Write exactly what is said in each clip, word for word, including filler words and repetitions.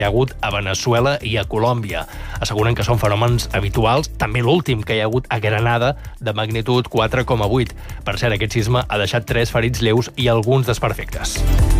hi ha hagut a Venezuela i a Colòmbia. Asseguren que són fenòmens habituals, també l'últim que hi ha hagut a Granada, de magnitud quatre coma vuit. Per cert, aquest sisme ha deixat tres ferits lleus i alguns desperfectes.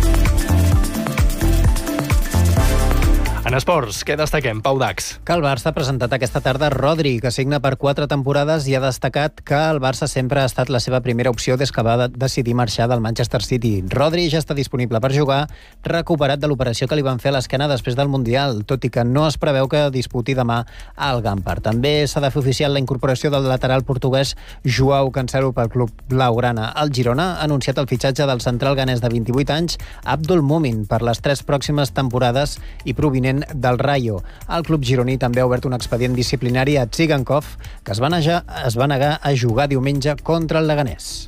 En esports, què destaquem? Pau Dax. Que el Barça ha presentat aquesta tarda Rodri, que signa per quatre temporades, i ha destacat que el Barça sempre ha estat la seva primera opció des que va decidir marxar del Manchester City. Rodri ja està disponible per jugar, recuperat de l'operació que li van fer a l'esquena després del Mundial, tot i que no es preveu que disputi demà al Gampar. També s'ha de fer oficial la incorporació del lateral portuguès Joao Cancelo pel club blaugrana. El Girona ha anunciat el fitxatge del central ganès de vint-i-vuit anys, Abdul Mumin, per les tres pròximes temporades i provinent del Rayo. El club gironí també ha obert un expedient disciplinari a Tsigankov, que es va negar, es va negar a jugar diumenge contra el Leganés.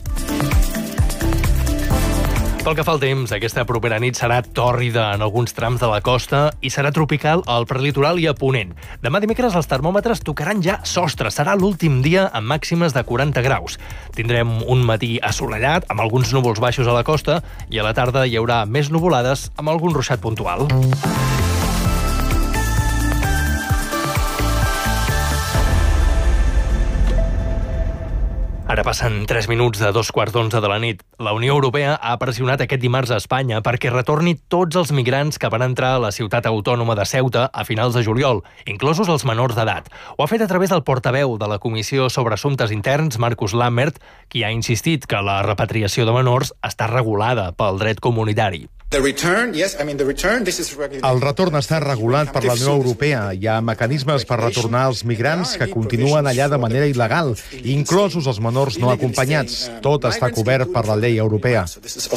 Pel que fa al temps, aquesta propera nit serà tòrrida en alguns trams de la costa i serà tropical al prelitoral i a Ponent. Demà dimecres els termòmetres tocaran ja sostre. Serà l'últim dia amb màximes de quaranta graus. Tindrem un matí assolellat, amb alguns núvols baixos a la costa, i a la tarda hi haurà més nuvolades amb algun ruixat puntual. Ara passen tres minuts de dos quarts d'onze de la nit. La Unió Europea ha pressionat aquest dimarts a Espanya perquè retorni tots els migrants que van entrar a la ciutat autònoma de Ceuta a finals de juliol, inclosos els menors d'edat. Ho ha fet a través del portaveu de la Comissió sobre Assumptes Interns, Marcus Lammert, qui ha insistit que la repatriació de menors està regulada pel dret comunitari. El retorn està regulat per la Unió Europea. Hi ha mecanismes per retornar els migrants que continuen allà de manera il·legal, inclosos els menors no acompanyats. Tot està cobert per la llei europea.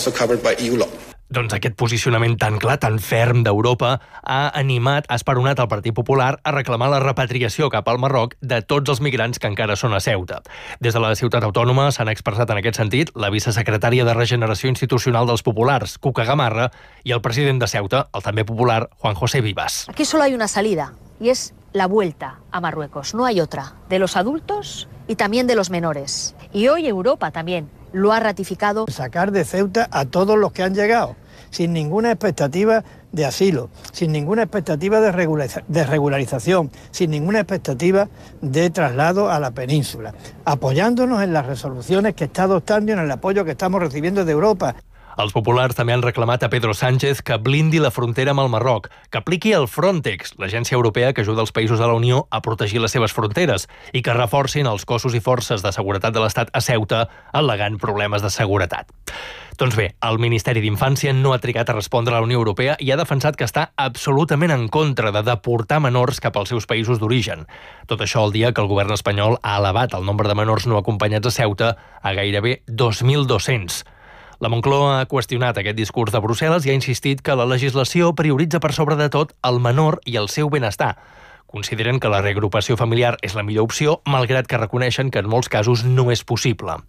Doncs aquest posicionament tan clar, tan ferm d'Europa, ha animat, ha esperonat el Partit Popular a reclamar la repatriació cap al Marroc de tots els migrants que encara són a Ceuta. Des de la ciutat autònoma s'han expressat en aquest sentit la vicesecretària de Regeneració Institucional dels Populars, Cuca Gamarra, i el president de Ceuta, el també popular, Juan José Vivas. Aquí solo hay una salida, y es la vuelta a Marruecos. No hay otra. De los adultos y también de los menores. Y hoy Europa también lo ha ratificado. Sacar de Ceuta a todos los que han llegado, sin ninguna expectativa de asilo, sin ninguna expectativa de, regulariza- de regularización, sin ninguna expectativa de traslado a la península, apoyándonos en las resoluciones que está adoptando y en el apoyo que estamos recibiendo de Europa. Els populars també han reclamat a Pedro Sánchez que blindi la frontera amb el Marroc, que apliqui el Frontex, l'agència europea que ajuda els països de la Unió a protegir les seves fronteres, i que reforcin els cossos i forces de seguretat de l'Estat a Ceuta, al·legant problemes de seguretat. Doncs bé, el Ministeri d'Infància no ha trigat a respondre a la Unió Europea i ha defensat que està absolutament en contra de deportar menors cap als seus països d'origen. Tot això el dia que el govern espanyol ha elevat el nombre de menors no acompanyats a Ceuta a gairebé dos mil dos-cents. La Moncloa ha qüestionat aquest discurs de Brussel·les i ha insistit que la legislació prioritza per sobre de tot el menor i el seu benestar. Consideren que la reagrupació familiar és la millor opció, malgrat que reconeixen que en molts casos no és possible.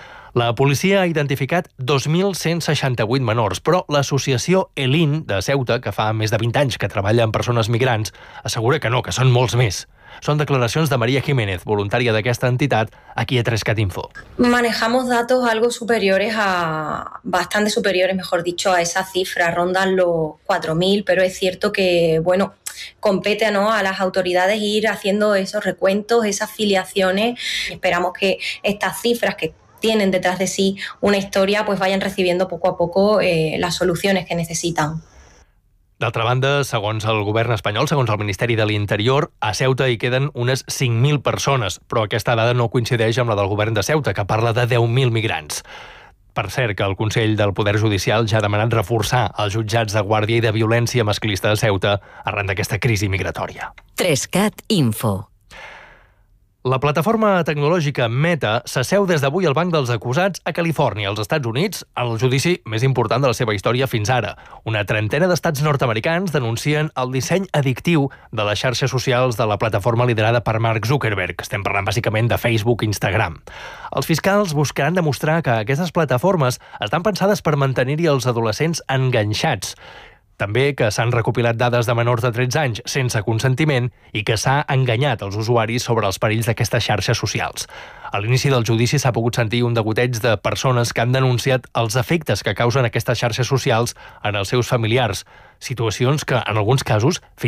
La policia ha identificat dos mil cent seixanta-vuit menors, però l'associació ELIN de Ceuta, que fa més de vint anys que treballa amb persones migrants, assegura que no, que són molts més. Són declaracions de María Jiménez, voluntària d'aquesta entitat, aquí a tres cat info. Manejamos datos algo superiores a, bastante superiores, mejor dicho, a esa cifra, rondan los cuatro mil, pero es cierto que, bueno, compete, ¿no?, a las autoridades ir haciendo esos recuentos, esas filiaciones. Esperamos que estas cifras que tienen detrás de sí una historia, pues vayan recibiendo poco a poco eh, las soluciones que necesitan. D'altra banda, segons el govern espanyol, segons el Ministeri de l'Interior, a Ceuta hi queden unes cinc mil persones, però aquesta dada no coincideix amb la del govern de Ceuta, que parla de deu mil migrants. Per cert, que el Consell del Poder Judicial ja ha demanat reforçar els jutjats de guàrdia i de violència masclista a Ceuta arran d'aquesta crisi migratòria. tres cat info. La plataforma tecnològica Meta s'asseu des d'avui al banc dels acusats a Califòrnia, als Estats Units, en el judici més important de la seva història fins ara. Una trentena d'estats nord-americans denuncien el disseny addictiu de les xarxes socials de la plataforma liderada per Mark Zuckerberg. Estem parlant bàsicament de Facebook i Instagram. Els fiscals buscaran demostrar que aquestes plataformes estan pensades per mantenir-hi els adolescents enganxats. També que s'han recopilat dades de menors de tretze anys sense consentiment i que s'ha enganyat els usuaris sobre els perills d'aquestes xarxes socials. A l'inici del judici s'ha pogut sentir un degoteig de persones que han denunciat els efectes que causen aquestes xarxes socials en els seus familiars, situacions que, en alguns casos, fins